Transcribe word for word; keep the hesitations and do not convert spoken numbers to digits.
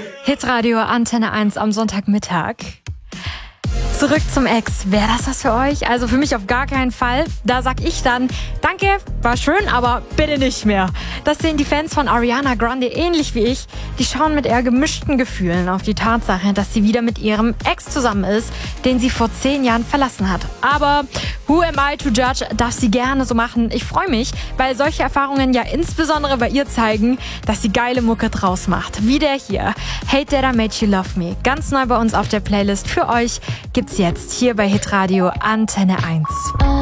Hitradio Antenne eins am Sonntagmittag. Zurück zum Ex. Wäre das was für euch? Also für mich auf gar keinen Fall. Da sag ich dann, danke, war schön, aber bitte nicht mehr. Das sehen die Fans von Ariana Grande ähnlich wie ich. Die schauen mit eher gemischten Gefühlen auf die Tatsache, dass sie wieder mit ihrem Ex zusammen ist, den sie vor zehn Jahren verlassen hat. Aber who am I to judge? Darf sie gerne so machen. Ich freue mich, weil solche Erfahrungen ja insbesondere bei ihr zeigen, dass sie geile Mucke draus macht. Wie der hier. Hate That I Made You Love Me. Ganz neu bei uns auf der Playlist für euch gibt's jetzt hier bei Hitradio Antenne eins.